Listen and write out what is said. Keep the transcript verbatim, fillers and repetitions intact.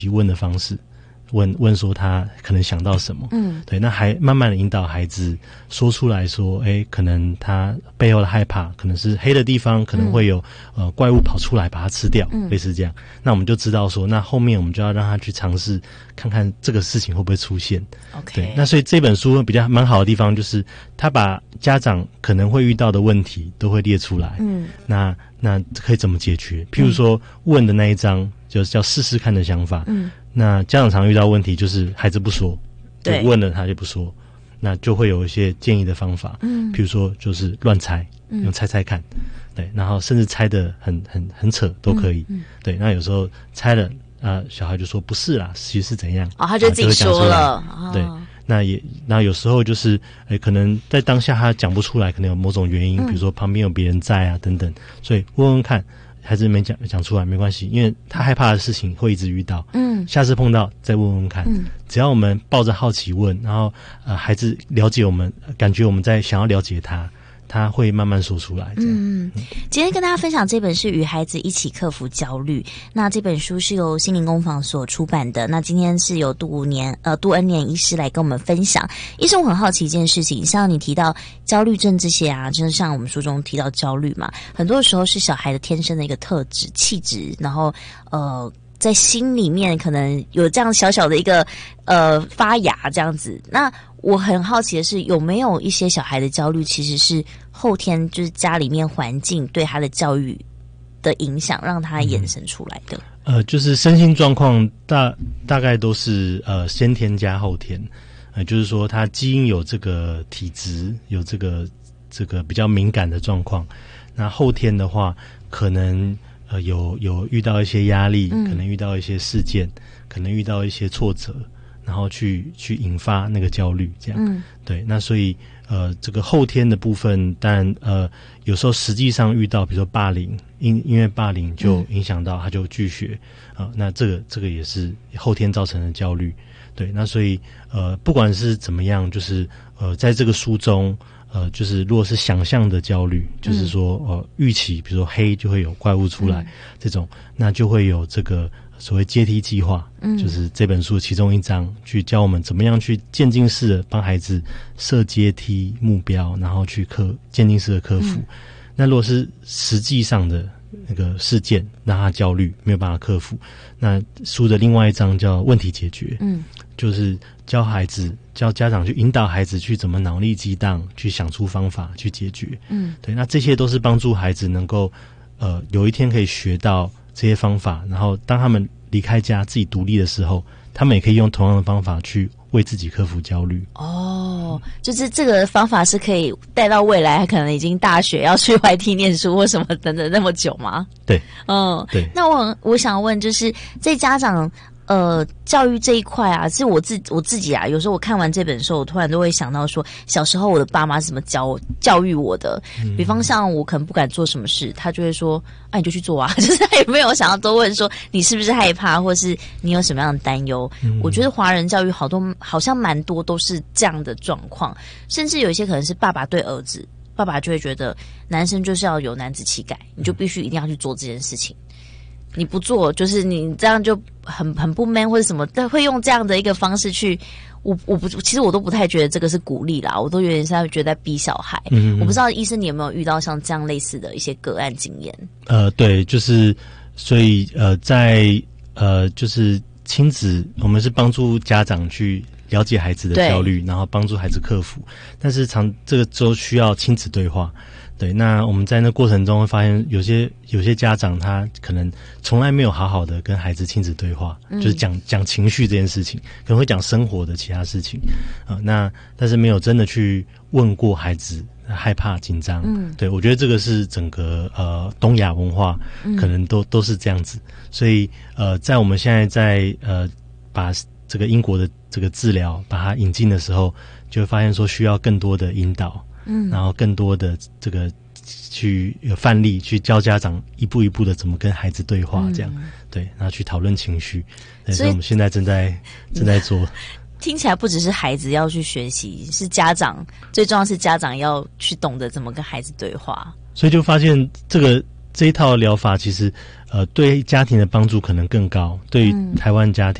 提问的方式，问问说他可能想到什么，嗯，对，那还慢慢的引导孩子说出来说，哎，可能他背后的害怕，可能是黑的地方，可能会有、嗯、呃怪物跑出来把它吃掉，嗯，类似这样。那我们就知道说，那后面我们就要让他去尝试看看这个事情会不会出现。 OK， 对，那所以这本书比较蛮好的地方就是他把家长可能会遇到的问题都会列出来，嗯，那那可以怎么解决？譬如说问的那一章就是叫试试看的想法，嗯。那家长常遇到问题就是孩子不说，对，问了他就不说，那就会有一些建议的方法，嗯，比如说就是乱猜，嗯，用猜猜看，对，然后甚至猜得很很很扯都可以，嗯嗯，对，那有时候猜了啊、呃，小孩就说不是啦，其实是怎样， 哦，他就自己说了， 啊、对，那也那有时候就是诶，可能在当下他讲不出来，可能有某种原因，嗯，比如说旁边有别人在啊等等，所以问问看。孩子没讲讲出来没关系，因为他害怕的事情会一直遇到。嗯，下次碰到再问问看。嗯，只要我们抱着好奇问，然后呃，孩子了解我们，感觉我们在想要了解他，他会慢慢说出来。这样。嗯， 今天跟大家分享这本是与孩子一起克服焦虑。那这本书是由心灵工坊所出版的。那今天是由杜年呃杜恩年医师来跟我们分享。医生，我很好奇一件事情，像你提到焦虑症这些啊，就是像我们书中提到焦虑嘛，很多时候是小孩的天生的一个特质、气质，然后呃。在心里面可能有这样小小的一个呃发芽这样子。那我很好奇的是，有没有一些小孩的焦虑其实是后天就是家里面环境对他的教育的影响，让他衍生出来的？ 嗯、呃，就是身心状况大大概都是呃先天加后天，呃，就是说他基因有这个体质，有这个这个比较敏感的状况。那后天的话，可能。呃，有有遇到一些压力，嗯，可能遇到一些事件，可能遇到一些挫折，然后去去引发那个焦虑，这样，嗯，对。那所以呃，这个后天的部分，当然呃，有时候实际上遇到，比如说霸凌，因因为霸凌就影响到他就拒学啊、呃，那这个这个也是后天造成的焦虑，对。那所以呃，不管是怎么样，就是呃，在这个书中。呃，就是如果是想象的焦虑，就是说，呃，预期，比如说黑就会有怪物出来，嗯、这种，那就会有这个所谓阶梯计划，嗯，就是这本书其中一章，去教我们怎么样去渐进式的帮孩子设阶梯目标，然后去克渐进式的克服。嗯、那如果是实际上的那个事件让他焦虑没有办法克服，那书的另外一章叫问题解决，嗯，就是教孩子。教家长去引导孩子去怎么脑力激荡，去想出方法去解决。嗯，对，那这些都是帮助孩子能够，呃，有一天可以学到这些方法，然后当他们离开家自己独立的时候，他们也可以用同样的方法去为自己克服焦虑。 哦，就是这个方法是可以带到未来，可能已经大学要去外地念书或什么等等那么久吗？ 对， 嗯， 对。 那我我想问，就是在家长。呃，教育这一块啊，是我自我自己啊。有时候我看完这本书，我突然都会想到说，小时候我的爸妈是怎么教教育我的。嗯、比方像我可能不敢做什么事，他就会说：“啊，你就去做啊。”就是他也没有想要多问说你是不是害怕，或是你有什么样的担忧。嗯、我觉得华人教育好多好像蛮多都是这样的状况，甚至有一些可能是爸爸对儿子，爸爸就会觉得男生就是要有男子气概，你就必须一定要去做这件事情。你不做，就是你这样就很很不 man 或者什么，但会用这样的一个方式去，我我不其实我都不太觉得这个是鼓励啦，我都有点是觉得在逼小孩。嗯，我不知道医生你有没有遇到像这样类似的一些个案经验？ 呃，对，就是所以呃，在呃就是亲子，我们是帮助家长去了解孩子的焦虑，然后帮助孩子克服，但是常这个都需要亲子对话。对，那我们在那过程中会发现，有些有些家长他可能从来没有好好的跟孩子亲子对话，嗯、就是讲讲情绪这件事情，可能会讲生活的其他事情，啊、呃，那但是没有真的去问过孩子害怕紧张，嗯，对，我觉得这个是整个呃东亚文化可能都、嗯、都是这样子，所以呃，在我们现在在呃把这个英国的这个治疗把它引进的时候，就会发现说需要更多的引导。嗯，然后更多的这个去有范例去教家长一步一步的怎么跟孩子对话，这样、嗯、对，然后去讨论情绪。对，所以我们现在正在正在做。 听起来不只是孩子要去学习，是家长最重要是家长要去懂得怎么跟孩子对话。 所以就发现这个这一套疗法其实呃对家庭的帮助可能更高，对于台湾家庭。